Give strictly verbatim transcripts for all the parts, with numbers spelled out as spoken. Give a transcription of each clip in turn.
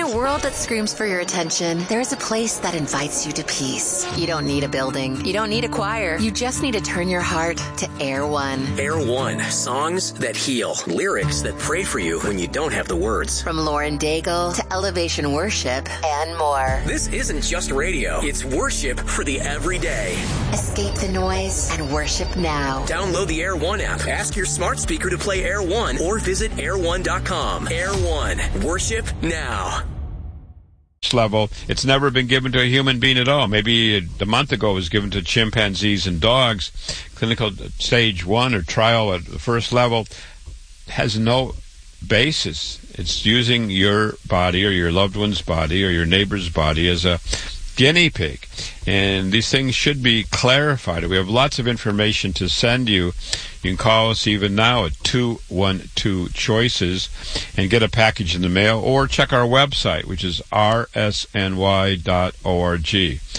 a world that screams for your attention, there is a place that invites you to peace. You don't need a building. You don't need a choir. You just need to turn your heart to Air One. Air One. Songs that heal. Lyrics that pray for you when you don't have the words. From Lauren Daigle to Elevation Worship and more. This isn't just radio. It's worship for the everyday. Escape the noise and worship now. Download the Air One app. Ask your smart speaker to play Air One or visit air one dot com. Air One. Worship now. Level, it's never been given to a human being at all. Maybe a, a month ago it was given to chimpanzees and dogs. Clinical stage one or trial at the first level has no basis. It's using your body or your loved one's body or your neighbor's body as a guinea pig. And these things should be clarified. We have lots of information to send you. You can call us even now at two one two choices and get a package in the mail, or check our website, which is r s n y dot org.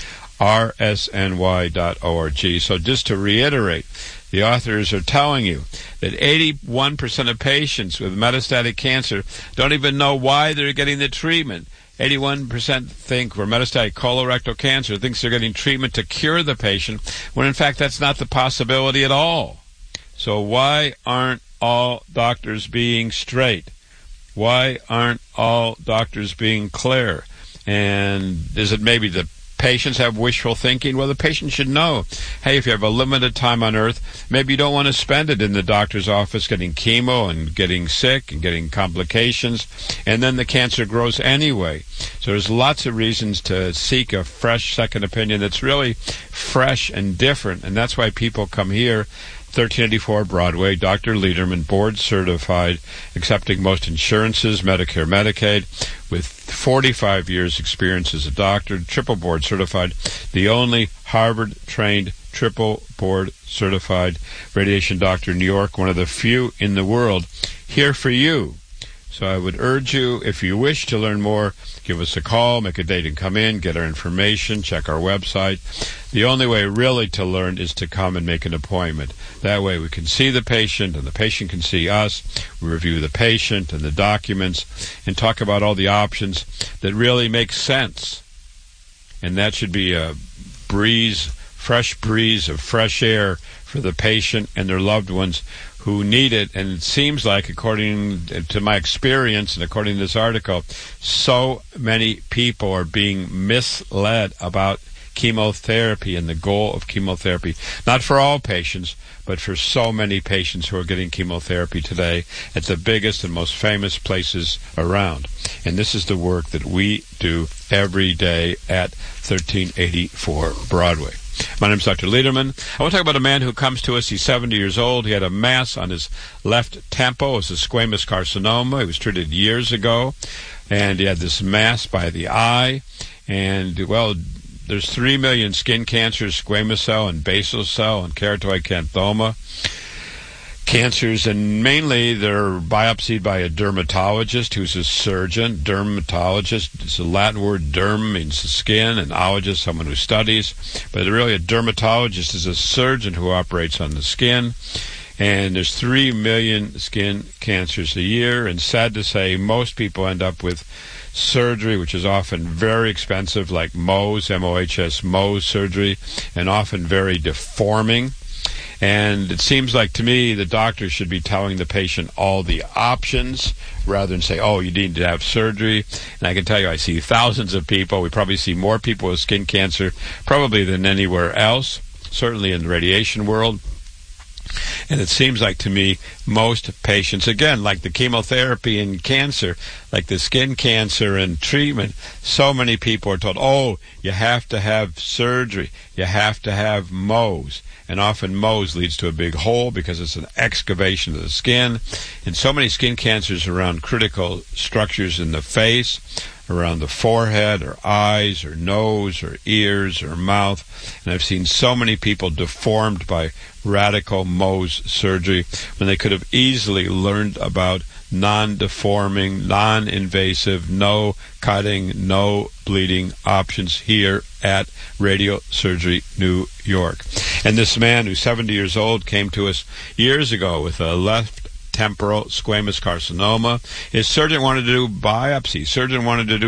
r s n y dot org. So just to reiterate, the authors are telling you that eighty-one percent of patients with metastatic cancer don't even know why they're getting the treatment. eighty-one percent think for metastatic colorectal cancer thinks they're getting treatment to cure the patient, when in fact that's not the possibility at all. So why aren't all doctors being straight? Why aren't all doctors being clear? And is it maybe the patients have wishful thinking? Well, the patient should know, hey, if you have a limited time on earth, maybe you don't want to spend it in the doctor's office getting chemo and getting sick and getting complications, and then the cancer grows anyway. So there's lots of reasons to seek a fresh second opinion that's really fresh and different, and that's why people come here. thirteen eighty-four Broadway, Doctor Lederman, board certified, accepting most insurances, Medicare, Medicaid, with forty-five years experience as a doctor, triple board certified, the only Harvard-trained triple board certified radiation doctor in New York, one of the few in the world, here for you. So I would urge you, if you wish to learn more, give us a call, make a date and come in, get our information, check our website. The only way really to learn is to come and make an appointment. That way we can see the patient and the patient can see us. We review the patient and the documents and talk about all the options that really make sense. And that should be a breeze, fresh breeze of fresh air for the patient and their loved ones who need it. And it seems like, according to my experience and according to this article, so many people are being misled about chemotherapy and the goal of chemotherapy. Not for all patients, but for so many patients who are getting chemotherapy today at the biggest and most famous places around. And this is the work that we do every day at thirteen eighty-four Broadway. My name is Doctor Lederman. I want to talk about a man who comes to us. He's seventy years old. He had a mass on his left temple. It was a squamous carcinoma. He was treated years ago. And he had this mass by the eye. And, well, there's three million skin cancers, squamous cell and basal cell and keratoid xanthoma cancers, and mainly they're biopsied by a dermatologist who's a surgeon. Dermatologist, it's a Latin word. Derm means the skin, and ologist, someone who studies. But really a dermatologist is a surgeon who operates on the skin. And there's three million skin cancers a year, and sad to say, most people end up with surgery, which is often very expensive, like Mohs, M O H S, Mohs surgery, and often very deforming. And it seems like to me the doctor should be telling the patient all the options rather than say, oh, you need to have surgery. And I can tell you, I see thousands of people. We probably see more people with skin cancer probably than anywhere else, certainly in the radiation world. And it seems like to me most patients, again, like the chemotherapy and cancer, like the skin cancer and treatment, so many people are told, oh, you have to have surgery, you have to have Mohs. And often Mohs leads to a big hole because it's an excavation of the skin. And so many skin cancers around critical structures in the face, around the forehead or eyes or nose or ears or mouth. And I've seen so many people deformed by radical Mohs surgery when they could have easily learned about non-deforming, non-invasive, no cutting, no bleeding options here at Radiosurgery New York. And this man who's seventy years old came to us years ago with a left temporal squamous carcinoma. His surgeon wanted to do biopsy. Surgeon wanted to do